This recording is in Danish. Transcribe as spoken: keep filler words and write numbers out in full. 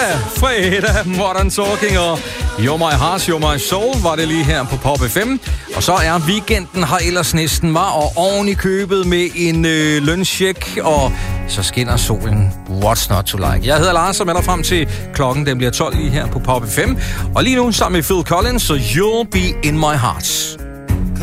fredag, Modern Talking og You're My Heart, You're My Soul var det lige her på Pop F M. Og så er weekenden her ellers næsten var, og oven i købet med en øh, løncheck, og så skinner solen. What's not to like? Jeg hedder Lars, og med dig frem til klokken, den bliver tolv lige her på Pop F M. Og lige nu sammen med Phil Collins, så You'll Be In My Heart.